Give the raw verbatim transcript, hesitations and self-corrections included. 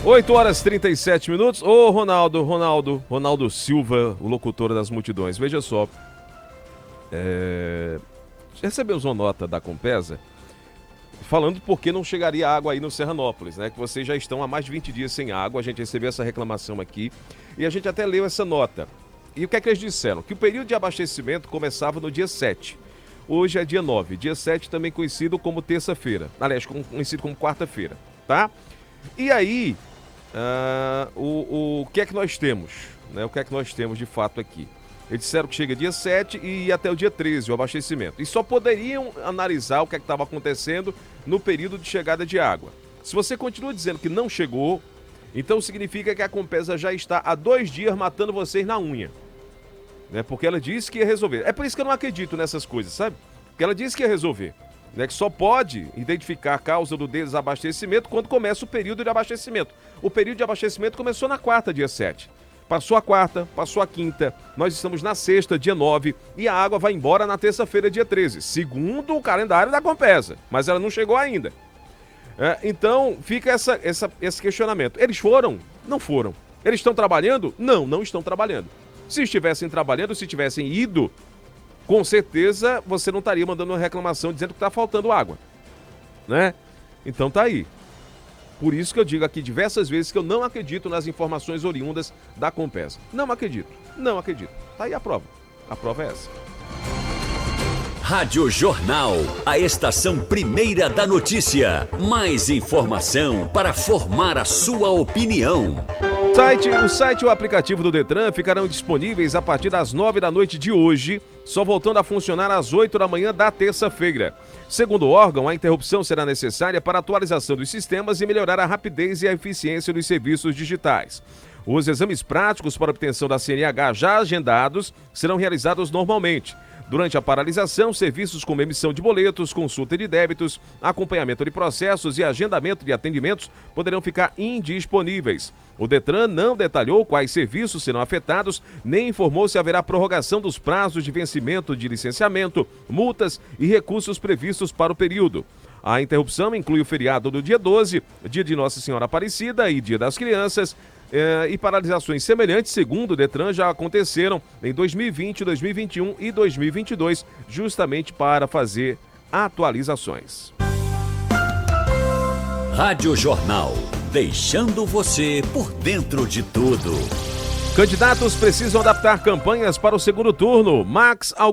oito horas e trinta e sete minutos. Ô, Ronaldo, Ronaldo, Ronaldo Silva, o locutor das multidões. Veja só. É... Recebemos uma nota da Compesa falando por que não chegaria água aí no Serranópolis, né? Que vocês já estão há mais de vinte dias sem água. A gente recebeu essa reclamação aqui e a gente até leu essa nota. E o que é que eles disseram? Que o período de abastecimento começava no dia sete. Hoje é dia nove. Dia sete também conhecido como terça-feira. Aliás, conhecido como quarta-feira, tá? E aí, uh, o, o que é que nós temos? Né? O que é que nós temos de fato aqui? Eles disseram que chega dia sete e ia até o dia treze o abastecimento. E só poderiam analisar o que é que estava acontecendo no período de chegada de água. Se você continua dizendo que não chegou, então significa que a Compesa já está há dois dias matando vocês na unha. Né? Porque ela disse que ia resolver. É por isso que eu não acredito nessas coisas, sabe? Porque ela disse que ia resolver. Né? Que só pode identificar a causa do desabastecimento quando começa o período de abastecimento. O período de abastecimento começou na quarta, dia sete. Passou a quarta, passou a quinta, nós estamos na sexta, dia nove, e a água vai embora na terça-feira, dia treze, segundo o calendário da Compesa, mas ela não chegou ainda. É, então, fica essa, essa, esse questionamento. Eles foram? Não foram. Eles estão trabalhando? Não, não estão trabalhando. Se estivessem trabalhando, se tivessem ido, com certeza você não estaria mandando uma reclamação dizendo que está faltando água, né? Então tá aí. Por isso que eu digo aqui diversas vezes que eu não acredito nas informações oriundas da Compesa. Não acredito, não acredito. Tá aí a prova. A prova é essa. Rádio Jornal, a estação primeira da notícia. Mais informação para formar a sua opinião. O site, o site e o aplicativo do Detran ficarão disponíveis a partir das nove da noite de hoje, só voltando a funcionar às oito da manhã da terça-feira. Segundo o órgão, a interrupção será necessária para a atualização dos sistemas e melhorar a rapidez e a eficiência dos serviços digitais. Os exames práticos para obtenção da C N H já agendados serão realizados normalmente. Durante a paralisação, serviços como emissão de boletos, consulta de débitos, acompanhamento de processos e agendamento de atendimentos poderão ficar indisponíveis. O Detran não detalhou quais serviços serão afetados, nem informou se haverá prorrogação dos prazos de vencimento de licenciamento, multas e recursos previstos para o período. A interrupção inclui o feriado do dia doze, dia de Nossa Senhora Aparecida e dia das Crianças, eh, e paralisações semelhantes, segundo o Detran, já aconteceram em dois mil e vinte, dois mil e vinte e um e dois mil e vinte e dois, justamente para fazer atualizações. Rádio Jornal, deixando você por dentro de tudo. Candidatos precisam adaptar campanhas para o segundo turno. Max